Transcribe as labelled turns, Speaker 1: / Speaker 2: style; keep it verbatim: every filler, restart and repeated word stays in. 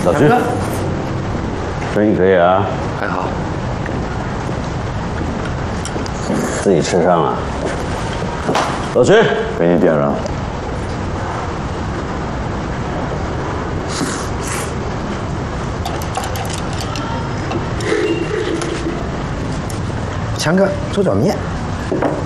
Speaker 1: 老徐，生意可以啊？
Speaker 2: 还好。
Speaker 1: 自己吃上了。老徐，
Speaker 3: 给你点上。
Speaker 2: 强哥，煮点面。